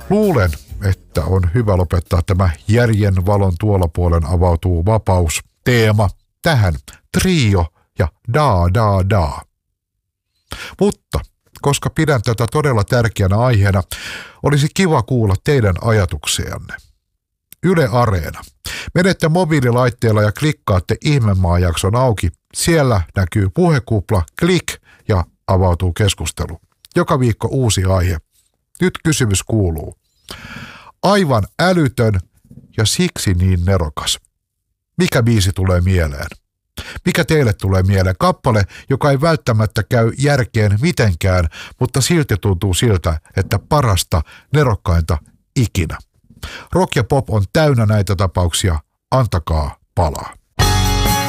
Luulen, että on hyvä lopettaa tämä järjen valon tuolla puolen avautuu vapaus teema tähän trio ja da. Mutta koska pidän tätä todella tärkeänä aiheena, olisi kiva kuulla teidän ajatuksianne. Yle Areena. Menette mobiililaitteella ja klikkaatte Ihmemaa-jakson auki. Siellä näkyy puhekupla, klik ja avautuu keskustelu. Joka viikko uusi aihe. Nyt kysymys kuuluu. Aivan älytön ja siksi niin nerokas. Mikä biisi tulee mieleen? Mikä teille tulee mieleen? Kappale, joka ei välttämättä käy järkeen mitenkään, mutta silti tuntuu siltä, että parasta, nerokkainta ikinä. Rock ja pop on täynnä näitä tapauksia. Antakaa palaa.